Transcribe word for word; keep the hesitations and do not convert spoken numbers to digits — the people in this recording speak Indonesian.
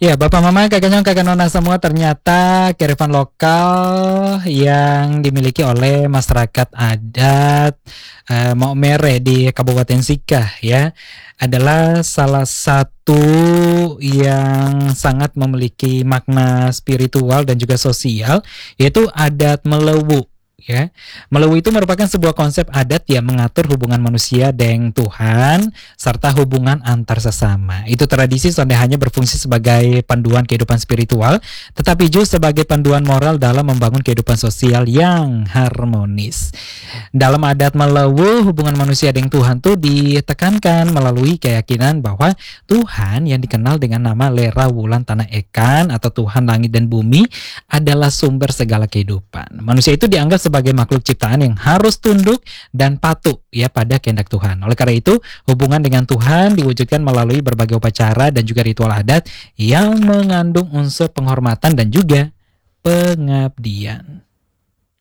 Ya, Bapak Mama, Kakak Nyong, Kakak Nona semua, ternyata kearifan lokal yang dimiliki oleh masyarakat adat eh, Maumere di Kabupaten Sika ya adalah salah satu yang sangat memiliki makna spiritual dan juga sosial, yaitu adat Melewu. Ya, Melewu itu merupakan sebuah konsep adat yang mengatur hubungan manusia dengan Tuhan serta hubungan antar sesama. Itu tradisi tidak hanya berfungsi sebagai panduan kehidupan spiritual, tetapi juga sebagai panduan moral dalam membangun kehidupan sosial yang harmonis. Dalam adat Melewu, hubungan manusia dengan Tuhan tuh ditekankan melalui keyakinan bahwa Tuhan yang dikenal dengan nama Lera Wulan Tanah Ekan atau Tuhan langit dan bumi adalah sumber segala kehidupan. Manusia itu dianggap sebagai makhluk ciptaan yang harus tunduk dan patuh ya pada kehendak Tuhan. Oleh karena itu, hubungan dengan Tuhan diwujudkan melalui berbagai upacara dan juga ritual adat yang mengandung unsur penghormatan dan juga pengabdian.